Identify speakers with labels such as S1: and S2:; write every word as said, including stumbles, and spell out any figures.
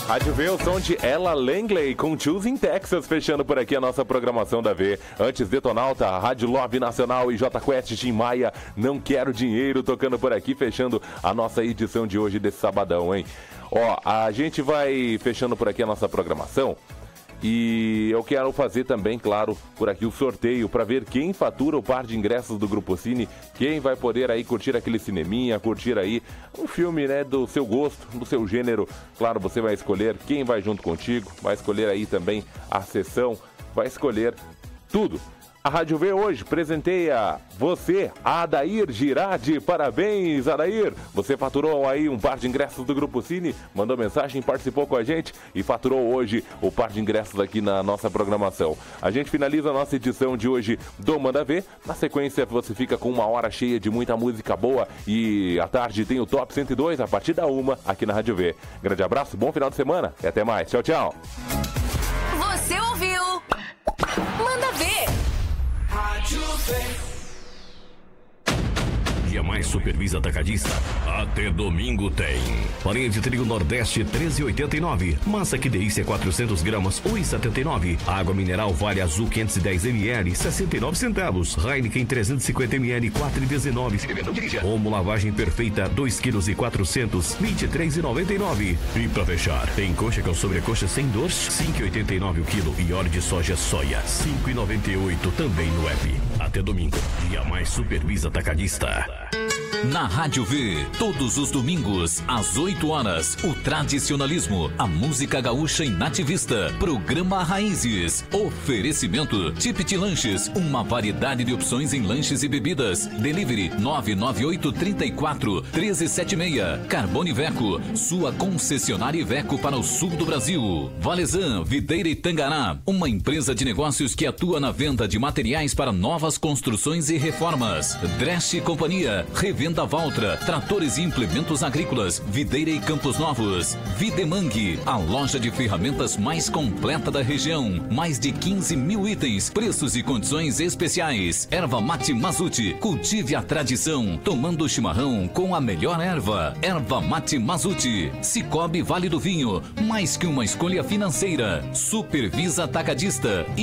S1: Rádio V, o som de Ella Langley com Choosing Texas, fechando por aqui a nossa programação da V. Antes, Detonauta, Rádio Love Nacional e J Quest, Tim Maia, Não Quero Dinheiro, tocando por aqui, fechando a nossa edição de hoje desse sabadão, hein? Ó, a gente vai fechando por aqui a nossa programação. E eu quero fazer também, claro, por aqui o sorteio para ver quem fatura o par de ingressos do Grupo Cine, quem vai poder aí curtir aquele cineminha, curtir aí um filme, né, do seu gosto, do seu gênero. Claro, você vai escolher quem vai junto contigo, vai escolher aí também a sessão, vai escolher tudo. A Rádio V hoje presenteia você, Adair Girardi. Parabéns, Adair! Você faturou aí um par de ingressos do Grupo Cine, mandou mensagem, participou com a gente e faturou hoje o par de ingressos aqui na nossa programação. A gente finaliza a nossa edição de hoje do Manda V. Na sequência, você fica com uma hora cheia de muita música boa e à tarde tem o Top cento e dois a partir da uma aqui na Rádio V. Grande abraço, bom final de semana e até mais. Tchau, tchau!
S2: Você ouviu? Manda Ver!
S3: Rádio V.
S4: Dia Mais Supervisa Atacadista. Até domingo tem. Farinha de trigo Nordeste treze e oitenta e nove. Massa que delícia quatrocentos gramas um e setenta e nove. Água mineral Vale Azul quinhentos e dez mililitros sessenta e nove centavos. Heineken trezentos e cinquenta mililitros quatro e dezenove. Omo lavagem perfeita dois quilos e quatrocentos vinte e três e noventa e nove. E pra fechar, tem coxa com sobrecoxa sem dor cinco e oitenta e nove o quilo e óleo de soja soia cinco e noventa e oito também no app. Até domingo. Dia Mais Supervisa Atacadista.
S5: Na Rádio V, todos os domingos, às oito horas, o tradicionalismo, a música gaúcha em nativista, programa Raízes, oferecimento, Tipit Lanches, uma variedade de opções em lanches e bebidas, delivery nove nove oito, três quatro, um três sete seis, Carbone Iveco, sua concessionária Iveco para o sul do Brasil, Valezan, Videira e Tangará, uma empresa de negócios que atua na venda de materiais para novas construções e reformas, Dresch Companhia, Revenda Valtra, tratores e implementos agrícolas, Videira e Campos Novos, Videmang, a loja de ferramentas mais completa da região, mais de quinze mil itens, preços e condições especiais. Erva Mate Mazuti, cultive a tradição, tomando chimarrão com a melhor erva. Erva Mate Mazuti, Cicobi Vale do Vinho, mais que uma escolha financeira. Supervisa Atacadista.